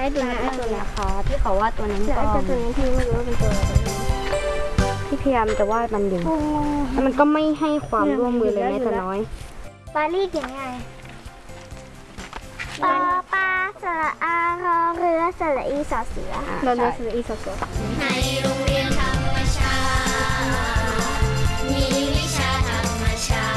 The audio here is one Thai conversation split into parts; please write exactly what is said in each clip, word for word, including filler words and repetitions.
ตัวนั้นไอ้ตัวนี้ค่ะที่เขาว่าตัวนั้นก็ตัวนี้ที่ไม่รู้ว่าเป็นตัวอะไรที่พยายามจะวาดมันอยู่แล้วมันก็ไม่ให้ความร่วมมือเลยแม้แต่น้อยปารีสยังไงปอปลาสระอารอเรือสระอีสอเสือรอเรือสระอีสอเสือในโรงเรียนธรรมชาติมีวิชาธรรมชา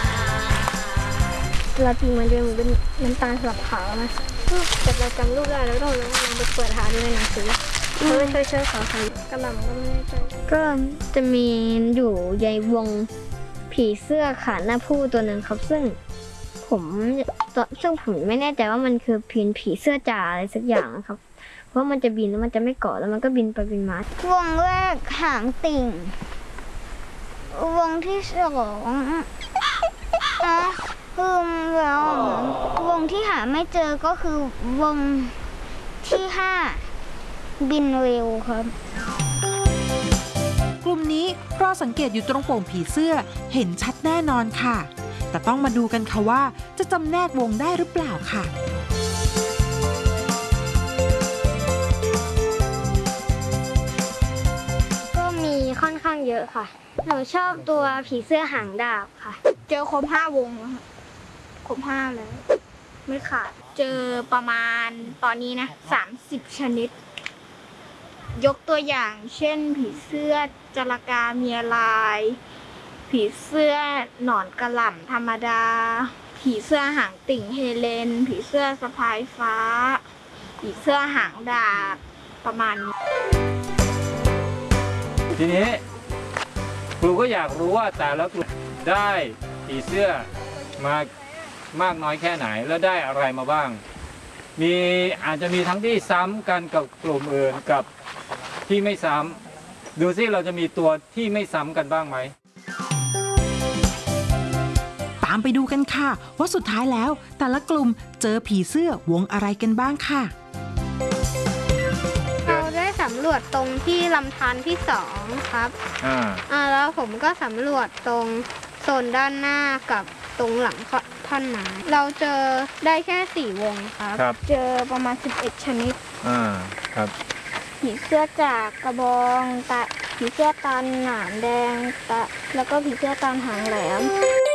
ติเราจริงมันจะเหมือนเป็นน้ำตาลสลับขาวนะแต่เราจำรูปได้แล้วต้องลองไปเปิดหาดูในหนังสือเขาไม่ช่วยเชื่อเขาใครกำลังก็ไม่ได้ก็จะมีอยู่ใยวงผีเสื้อขาหน้าผู้ตัวหนึ่งครับซึ่งผมซึ่งผมไม่แน่ใจว่ามันคือผีผีเสื้อจ่าอะไรสักอย่างนะครับเพราะมันจะบินแล้วมันจะไม่เกาะแล้วมันก็บินไปบินมาวงแรกหางติ่งวงที่สองนะคือแล้ววงที่หาไม่เจอก็คือวงที่ห้าบินเร็วครับกลุ่มนี้รอสังเกตอยู่ตรงโป่งผีเสื้อเห็นชัดแน่นอนค่ะแต่ต้องมาดูกันค่ะว่าจะจำแนกวงได้หรือเปล่าค่ะก็มีค่อนข้างเยอะค่ะหนูชอบตัวผีเสื้อหางดาบค่ะเจอครบห้าวงครบห้าเลยไม่ขาดเจอประมาณตอนนี้นะสามสิบชนิดยกตัวอย่างเช่นผีเสื้อจระกาเมียลายผีเสื้อหนอนกระหล่ำธรรมดาผีเสื้อหางติ่งเฮเลนผีเสื้อสะพายฟ้าผีเสื้อหางดาบประมาณนี้ทีนี้ครูก็อยากรู้ว่าแต่ละกลุ่มได้ผีเสื้อมามากน้อยแค่ไหนแล้วได้อะไรมาบ้างมีอาจจะมีทั้งที่ซ้ำกันกับกลุ่มอื่นกับที่ไม่ซ้ำดูซิเราจะมีตัวที่ไม่ซ้ำกันบ้างไหมตามไปดูกันค่ะว่าสุดท้ายแล้วแต่ละกลุ่มเจอผีเสื้อวงอะไรกันบ้างค่ะเราได้สำรวจตรงที่ลำธารที่สองครับอ่าอ่าแล้วผมก็สำรวจตรงโซนด้านหน้ากับตรงหลังท่อนไม้เราเจอได้แค่สี่วงครับเจอประมาณสิบเอ็ดชนิดอ่าครับผีเสื้อจากกระบองตาผีเสื้อตาหนามแดงตาแล้วก็ผีเสื้อตาหางแหลม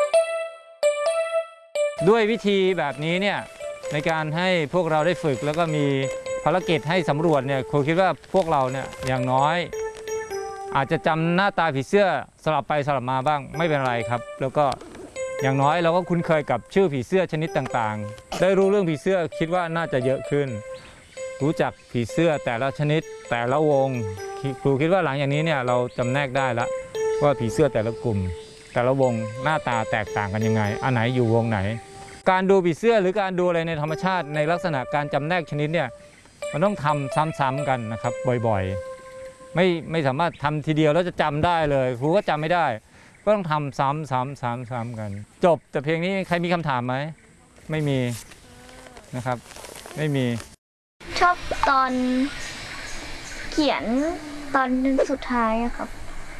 ด้วยวิธีแบบนี้เนี่ยในการให้พวกเราได้ฝึกแล้วก็มีภารกิจให้สำรวจเนี่ยครูคิดว่าพวกเราเนี่ยอย่างน้อยอาจจะจำหน้าตาผีเสื้อสลับไปสลับมาบ้างไม่เป็นไรครับแล้วก็อย่างน้อยเราก็คุ้นเคยกับชื่อผีเสื้อชนิดต่างๆได้รู้เรื่องผีเสื้อคิดว่าน่าจะเยอะขึ้นรู้จักผีเสื้อแต่ละชนิดแต่ละวงครูคิดว่าหลังอย่างนี้เนี่ยเราจำแนกได้แล้วว่าผีเสื้อแต่ละกลุ่มแต่ละวงหน้าตาแตกต่างกันยังไงอันไหนอยู่วงไหนการดูผีเสื้อหรือการดูอะไรในธรรมชาติในลักษณะการจำแนกชนิดเนี่ยมันต้องทำซ้ำๆกันนะครับบ่อยๆไม่ไม่สามารถทำทีเดียวแล้วจะจำได้เลยครูก็จำไม่ได้ก็ต้องทำซ้ำซ้ำซ้ำซ้ำกันจบแต่เพียงนี้ใครมีคำถามไหมไม่มีนะครับไม่มีชอบตอนเขียนตอนสุดท้ายครับ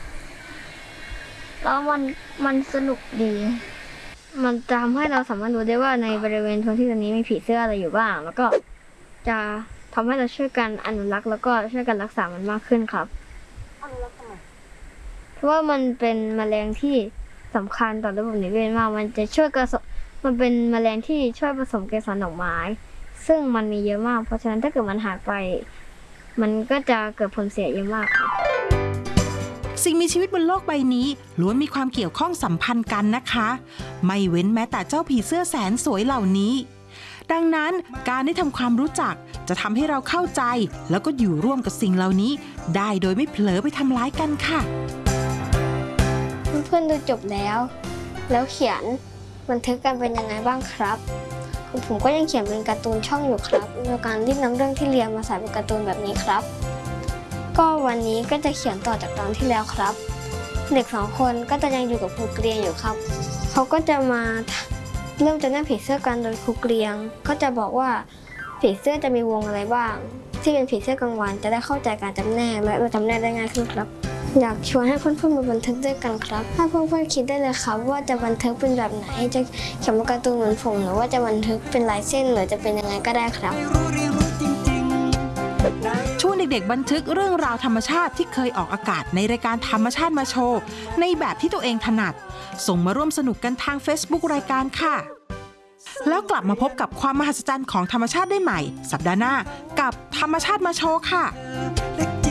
แล้วมันมันสนุกดีมันจะทำให้เราสามารถรู้ได้ว่าในบริเวณพื้นที่ตรงนี้มีผีเสื้ออะไรอยู่บ้างแล้วก็จะทำให้เราช่วยกันอนุรักษ์แล้วก็ช่วยกันรักษามันมากขึ้นครับอนุรักษ์ทำไมเพราะว่ามันเป็นแมลงที่สำคัญต่อระบบนิเวศมากมันจะช่วยกระสมันเป็นแมลงที่ช่วยผสมเกสรดอกไม้ซึ่งมันมีเยอะมากเพราะฉะนั้นถ้าเกิดมันหายไปมันก็จะเกิดผลเสียเยอะมากครับสิ่งมีชีวิตบนโลกใบนี้ล้วนมีความเกี่ยวข้องสัมพันธ์กันนะคะไม่เว้นแม้แต่เจ้าผีเสื้อแสนสวยเหล่านี้ดังนั้นการได้ทำความรู้จักจะทำให้เราเข้าใจแล้วก็อยู่ร่วมกับสิ่งเหล่านี้ได้โดยไม่เผลอไปทำร้ายกันค่ะเพื่อนๆดูจบแล้วแล้วเขียนบันทึกกันเป็นยังไงบ้างครับผมก็ยังเขียนเป็นการ์ตูนช่องอยู่ครับมีการรีบนำเรื่องที่เรียนมาใส่เป็นการ์ตูนแบบนี้ครับก็วันนี้ก็จะเขียนต่อจากตอนที่แล้วครับเด็กสองคนก็จะยังอยู่กับครูเกรียงอยู่ครับเขาก็จะมาเริ่มจะแนกผีเสื้อกันโดยครูเกรียงก็จะบอกว่าผีเสื้อจะมีวงอะไรบ้างที่เป็นผีเสื้อกลางวันจะได้เข้าใจการจำแนกและเราจำแนกได้ง่ายขึ้นครับอยากชวนให้เพื่อนๆมาบันทึกด้วยกันครับให้เพื่อนๆคิดได้เลยครับว่าจะบันทึกเป็นแบบไหนจะเขียนการ์ตูนเหมือนผมหรือว่าจะบันทึกเป็นลายเส้นหรือจะเป็นยังไงก็ได้ครับชวนเด็กๆบันทึกเรื่องราวธรรมชาติที่เคยออกอากาศในรายการธรรมชาติมาโชว์ในแบบที่ตัวเองถนัดส่งมาร่วมสนุกกันทาง Facebook รายการค่ะแล้วกลับมาพบกับความมหัศจรรย์ของธรรมชาติได้ใหม่สัปดาห์หน้ากับธรรมชาติมาโชว์ค่ะ